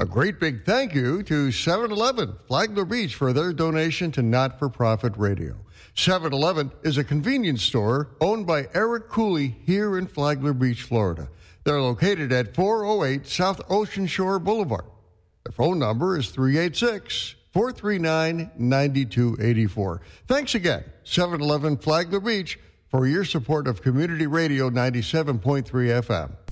A great big thank you to 7-Eleven, Flagler Beach, for their donation to Not-for-Profit Radio. 7-Eleven is a convenience store owned by Eric Cooley here in Flagler Beach, Florida. They're located at 408 South Ocean Shore Boulevard. Their phone number is 386-439-9284. Thanks again, 7-Eleven Flagler Beach, for your support of Community Radio 97.3 FM.